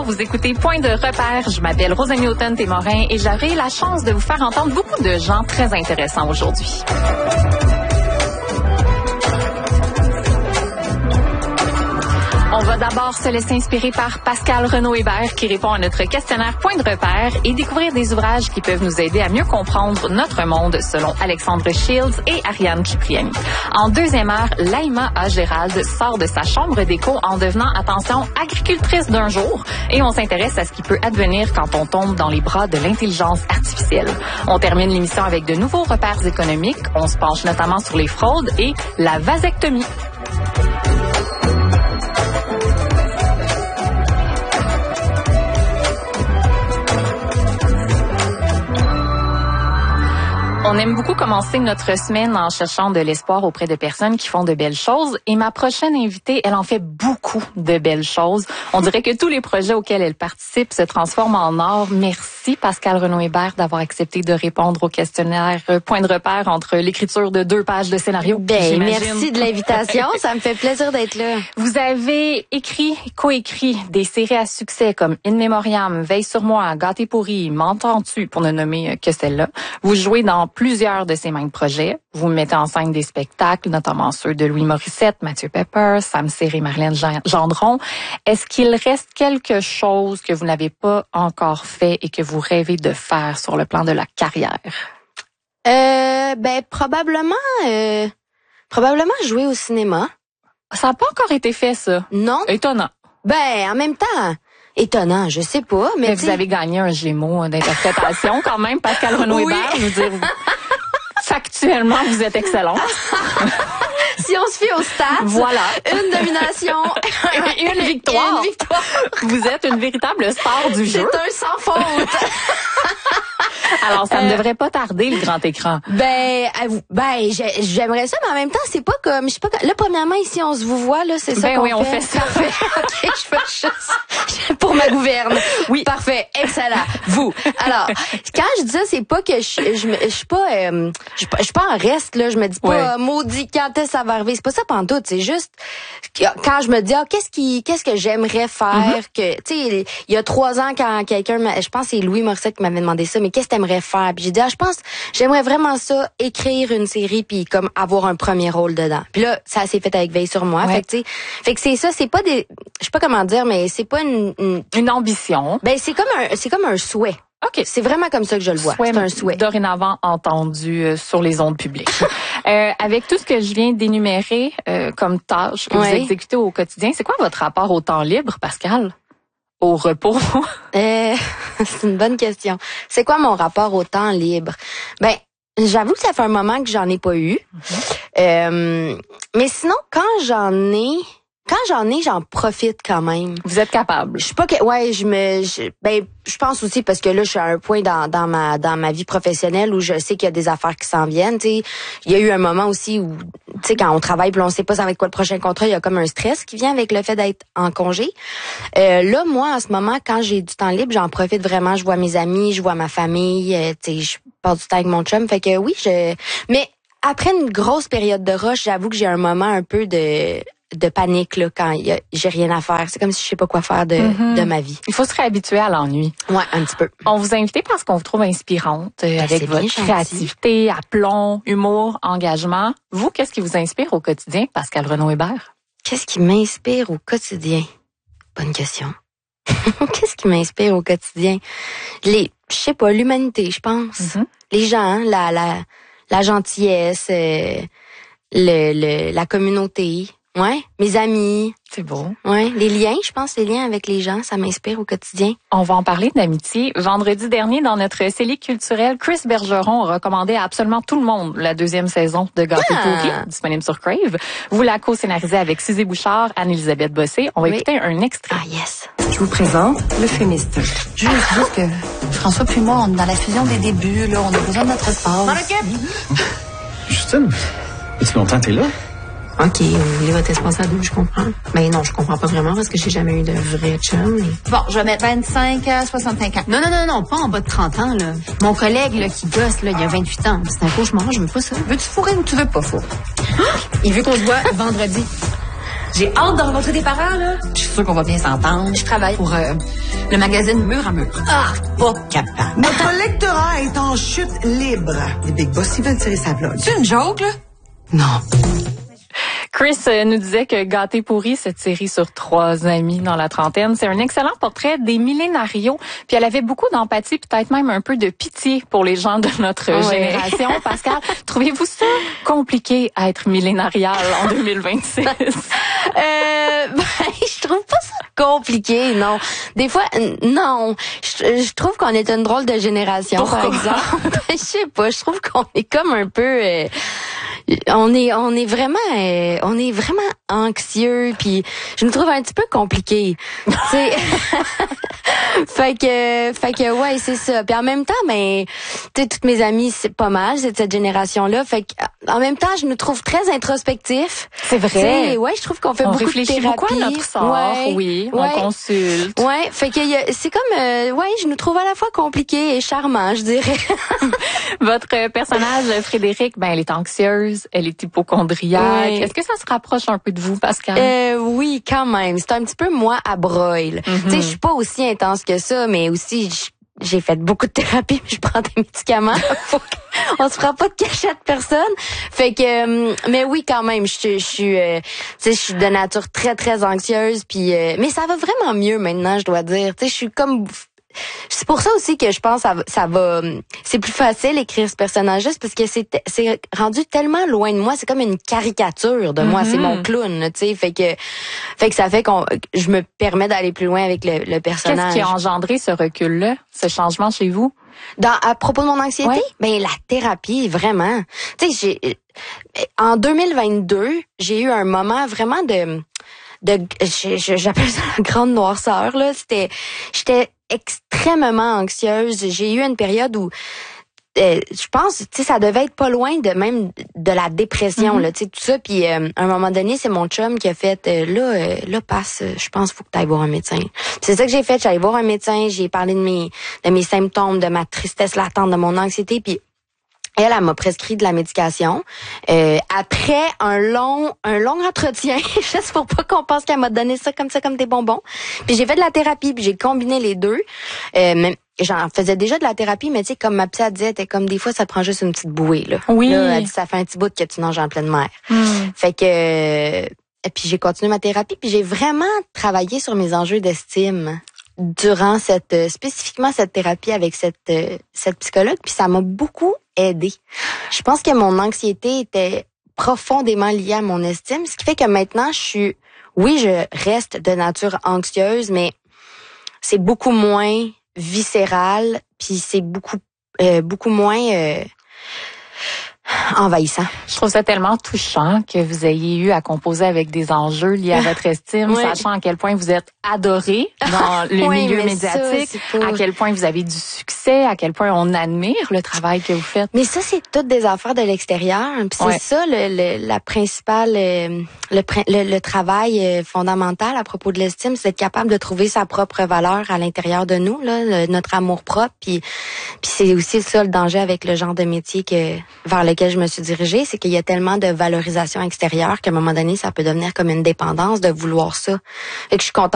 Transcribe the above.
vous écoutez Point de repère. Je m'appelle Rosemary Automne-Témorin et j'aurai la chance de vous faire entendre beaucoup de gens très intéressants aujourd'hui. On va d'abord se laisser inspirer par Pascal Renaud-Hébert qui répond à notre questionnaire Point de repère et découvrir des ouvrages qui peuvent nous aider à mieux comprendre notre monde selon Alexandre Shields et Ariane Cipriani. En deuxième heure, Laïma A. Gérald sort de sa chambre d'écho en devenant, attention, agricultrice d'un jour et on s'intéresse à ce qui peut advenir quand on tombe dans les bras de l'intelligence artificielle. On termine l'émission avec de nouveaux repères économiques. On se penche notamment sur les fraudes et la vasectomie. On aime beaucoup commencer notre semaine en cherchant de l'espoir auprès de personnes qui font de belles choses. Et ma prochaine invitée, elle en fait beaucoup de belles choses. On dirait que tous les projets auxquels elle participe se transforment en or. Merci Pascal Renaud-Hébert d'avoir accepté de répondre au questionnaire Point de repère entre l'écriture de 2 pages de scénario. Merci de l'invitation. Ça me fait plaisir d'être là. Vous avez coécrit des séries à succès comme In Memoriam, Veille sur moi, Gâté pourri, M'entends-tu, pour ne nommer que celle-là. Vous jouez dans plusieurs de ces mêmes projets. Vous mettez en scène des spectacles, notamment ceux de Louis Morissette, Mathieu Pepper, Sam Cyr et Marlène Gendron. Est-ce qu'il reste quelque chose que vous n'avez pas encore fait et que vous rêvez de faire sur le plan de la carrière? Probablement jouer au cinéma. Ça n'a pas encore été fait, ça. Non. Étonnant. En même temps, étonnant, je sais pas. Mais vous avez gagné un Gémeaux d'interprétation quand même, Pascal Renaud-Hébert. Oui. Je veux dire, factuellement, vous êtes excellente. Si on se fie aux stats, voilà. Une domination, une victoire. Une victoire. Vous êtes une véritable star du jeu. C'est un sans faute. Alors, ça ne devrait pas tarder, le grand écran. J'aimerais ça, mais en même temps, c'est pas comme, je sais pas, là, premièrement, ici, on se vous voit, là, c'est ça qu'on oui, on fait ça. Parfait. OK, je fais juste pour ma gouverne. Oui. Parfait. Excellent. Vous. Alors, quand je dis ça, c'est pas que je suis pas en reste, là, je me dis pas, maudit, quand est-ce que ça va arriver? C'est pas ça pantoute, c'est juste, quand je me dis, qu'est-ce que j'aimerais faire, que, tu sais, il y a 3 ans, quand quelqu'un je pense que c'est Louis Morissette qui m'avait demandé ça, mais qu'est-ce que t'aimerais faire? Puis j'ai dit, j'aimerais vraiment ça, écrire une série puis comme avoir un premier rôle dedans. Puis là, ça s'est fait avec Veille sur moi. Ouais. Fait que c'est ça, c'est pas je sais pas comment dire, mais c'est pas une ambition. C'est comme un souhait. OK. C'est vraiment comme ça que je le vois. C'est un souhait. Dorénavant entendu sur les ondes publiques. Avec tout ce que je viens d'énumérer comme tâches que vous exécutez au quotidien, c'est quoi votre rapport au temps libre, Pascal? Au repos? C'est une bonne question. C'est quoi mon rapport au temps libre? J'avoue que ça fait un moment que j'en ai pas eu. Mais sinon, quand j'en ai, j'en profite quand même. Vous êtes capable? Je sais pas que, je pense aussi parce que là, je suis à un point dans ma vie professionnelle où je sais qu'il y a des affaires qui s'en viennent, tu sais. Il y a eu un moment aussi où, tu sais, quand on travaille puis on sait pas ça va être quoi le prochain contrat, il y a comme un stress qui vient avec le fait d'être en congé. Là, moi, en ce moment, quand j'ai du temps libre, j'en profite vraiment. Je vois mes amis, je vois ma famille, tu sais, je passe du temps avec mon chum. Fait que oui, mais après une grosse période de rush, j'avoue que j'ai un moment un peu de panique là quand j'ai rien à faire. C'est comme si je sais pas quoi faire de ma vie. Il faut se réhabituer à l'ennui. Ouais, un petit peu. On vous a invité parce qu'on vous trouve inspirante avec votre créativité, aplomb, humour, engagement. Vous, qu'est-ce qui vous inspire au quotidien, Pascal Renaud-Hébert? Qu'est-ce qui m'inspire au quotidien? Bonne question. Qu'est-ce qui m'inspire au quotidien? Je sais pas, l'humanité, je pense. Les gens, la gentillesse, la communauté. Ouais, mes amis. C'est beau. Ouais, les liens, je pense, les liens avec les gens, ça m'inspire au quotidien. On va en parler d'amitié. Vendredi dernier, dans notre série culturelle, Chris Bergeron a recommandé à absolument tout le monde la 2e saison de Gâté pourri, disponible sur Crave. Vous la co-scénarisez avec Suzy Bouchard, Anne-Élisabeth Bossé. On va écouter un extrait. Ah, yes. Je vous présente le Fumiste. Juste dire que François puis moi, on est dans la fusion des débuts, là, on a besoin de notre espace. Justine, depuis longtemps t'es là? OK, vous voulez votre espace à deux, je comprends. Mais non, je comprends pas vraiment parce que j'ai jamais eu de vrai chum. Mais... Bon, je vais mettre 25 à 65 ans. Non, pas en bas de 30 ans, là. Mon collègue, là, qui gosse, là, il a 28 ans. C'est un cauchemar, je veux pas ça. Veux-tu fourrer ou tu veux pas fourrer? Il veut qu'on se voit vendredi. J'ai hâte de rencontrer tes parents, là. Je suis sûre qu'on va bien s'entendre. Je travaille pour le magazine Mur à Mur. Ah, pas capable. Notre lectorat est en chute libre. Les Big Boss, ils veulent tirer sa vlog. C'est une joke, là? Non. Chris nous disait que Gâté pourri, cette série sur 3 amis dans la trentaine, c'est un excellent portrait des millénarios. Puis elle avait beaucoup d'empathie, peut-être même un peu de pitié pour les gens de notre génération. Pascal, trouvez-vous ça compliqué à être millénarial en 2026? Je trouve pas ça compliqué, non. Des fois, non. Je trouve qu'on est une drôle de génération, par exemple. Je sais pas, je trouve qu'on est comme un peu... on est vraiment anxieux, puis je me trouve un petit peu compliqué. fait que ouais, c'est ça. Puis en même temps, mais tu sais, toutes mes amies, c'est pas mal, c'est de cette génération-là. Fait que en même temps, je me trouve très introspectif. C'est vrai. Ouais, je trouve qu'on fait beaucoup de thérapie. On réfléchit beaucoup à notre sort, oui, on consulte. Ouais, fait que c'est comme je nous trouve à la fois compliqué et charmant, je dirais. Votre personnage Frédéric, elle est anxieuse, elle est hypocondriaque. Oui. Est-ce que ça se rapproche un peu de vous, Pascal? Oui, quand même. C'est un petit peu moi à broil. Tu sais, je suis pas aussi intense que ça, mais aussi j'ai fait beaucoup de thérapie, je prends des médicaments. On se prend pas de cachette personne. Fait que mais oui quand même, je suis de nature très très anxieuse puis mais ça va vraiment mieux maintenant, je dois dire. Tu sais, je suis comme c'est pour ça aussi que je pense ça va c'est plus facile écrire ce personnage-là, parce que c'est rendu tellement loin de moi, c'est comme une caricature de moi, c'est mon clown, tu sais, fait que ça fait je me permets d'aller plus loin avec le personnage. Qu'est-ce qui a engendré ce recul-là, ce changement chez vous? À propos de mon anxiété, la thérapie, vraiment. Tu sais, en 2022, j'ai eu un moment vraiment j'appelle ça la grande noirceur, là. J'étais extrêmement anxieuse. J'ai eu une période où je pense, tu sais, ça devait être pas loin de la dépression, là, tu sais, tout ça. Puis à un moment donné, c'est mon chum qui a fait là passe, je pense faut que tu ailles voir un médecin. Puis c'est ça que j'ai fait, j'allais voir un médecin, j'ai parlé de mes symptômes, de ma tristesse latente, de mon anxiété, puis elle m'a prescrit de la médication. Après un long entretien, juste pour pas qu'on pense qu'elle m'a donné ça comme des bonbons. Puis j'ai fait de la thérapie, puis j'ai combiné les deux. J'en faisais déjà de la thérapie, mais tu sais, comme ma petite disait, t'es comme des fois, ça te prend juste une petite bouée, là. Oui. Là, elle dit, ça fait un petit bout que tu nages en pleine mer. Fait que, puis j'ai continué ma thérapie, puis j'ai vraiment travaillé sur mes enjeux d'estime durant spécifiquement cette thérapie avec cette psychologue, puis ça m'a beaucoup aidée. Je pense que mon anxiété était profondément liée à mon estime, ce qui fait que maintenant, je reste de nature anxieuse, mais c'est beaucoup moins viscéral, puis c'est beaucoup moins envahissant. Je trouve ça tellement touchant que vous ayez eu à composer avec des enjeux liés à votre estime, sachant à quel point vous êtes adoré dans le milieu médiatique, à quel point vous avez du succès, à quel point on admire le travail que vous faites. Mais ça, c'est toutes des affaires de l'extérieur. Puis c'est ça la principale, le travail fondamental à propos de l'estime, c'est d'être capable de trouver sa propre valeur à l'intérieur de nous, là, notre amour propre. Puis c'est aussi ça le danger avec le genre de métier vers lequel je me suis dirigée, c'est qu'il y a tellement de valorisation extérieure qu'à un moment donné, ça peut devenir comme une dépendance de vouloir ça. Fait que je suis contente